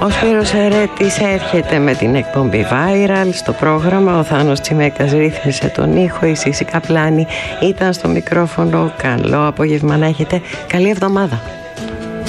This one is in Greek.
Ο Σπύρος Ερέτης έρχεται με την εκπομπή Viral στο πρόγραμμα. Ο Θάνος Τσιμέκας ρύθμισε τον ήχο. Η Σύση Καπλάνη ήταν στο μικρόφωνο. Καλό απόγευμα να έχετε. Καλή εβδομάδα.